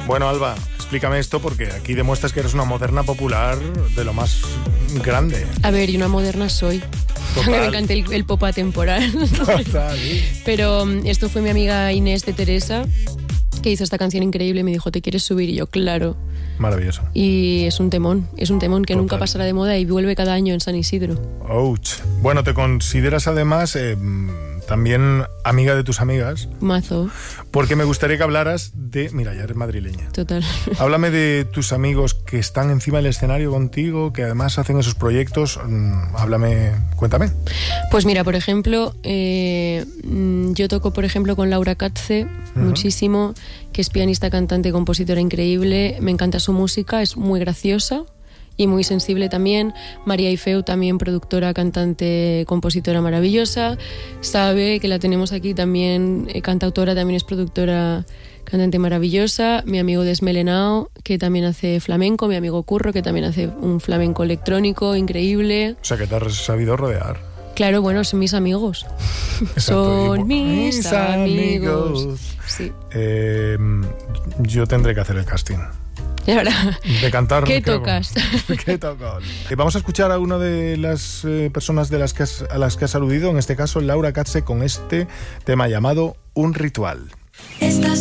Bueno, Alba, explícame esto porque aquí demuestras que eres una moderna popular de lo más grande. A ver, y una moderna soy. Total. Me encanta el pop atemporal. Total, ¿sí? Pero esto fue mi amiga Inés de Teresa, que hizo esta canción increíble y me dijo, ¿te quieres subir? Y yo, claro. Maravilloso. Y es un temón que Total. nunca pasará de moda y vuelve cada año en San Isidro. Ouch. Bueno, te consideras además también amiga de tus amigas, Mazo, porque me gustaría que hablaras de... Mira, ya eres madrileña. total. Háblame de tus amigos que están encima del escenario contigo, que además hacen esos proyectos. Háblame, cuéntame. Pues mira, por ejemplo, yo toco, por ejemplo, con Laura Katze muchísimo, que es pianista, cantante, compositora increíble. Me encanta su música, es muy graciosa y muy sensible también. María Ifeu, también productora, cantante, compositora maravillosa. Sabe, que la tenemos aquí también, cantautora, también es productora, cantante maravillosa. Mi amigo Desmelenao, que también hace flamenco. Mi amigo Curro, que también hace un flamenco electrónico increíble. O sea, que te has sabido rodear. Claro, bueno, son mis amigos. Exacto. Son mis amigos. Sí. Yo tendré que hacer el casting. Y ahora, De cantar. ¿qué tocas? ¿Qué toco? Vamos a escuchar a una de las personas a las que has aludido, en este caso Laura Katze, con este tema llamado Un Ritual.